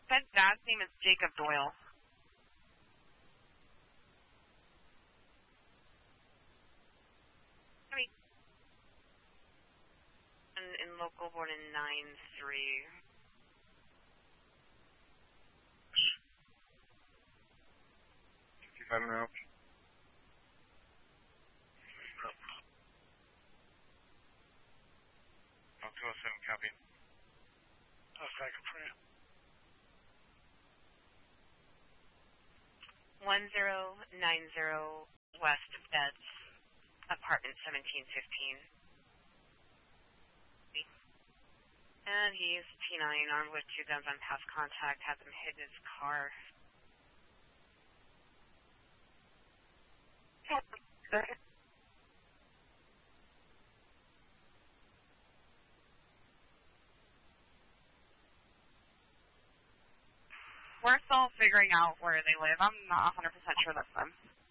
That dad's name is Jacob Doyle. In local born in 9-3. I don't know. 207, copy. Second for you. 1090 West Beds, apartment 1715. And he's T9, armed with 2 guns on past contact, had them hit his car. We're still figuring out where they live. I'm not 100% sure that's them.